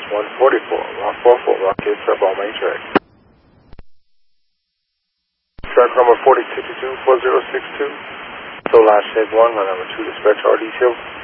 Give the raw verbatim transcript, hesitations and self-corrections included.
one forty-four, Rock four four, Rocket sub all main track. Track number forty sixty-two, four zero six two, Solar Shed one, run number two, dispatch R D Hill.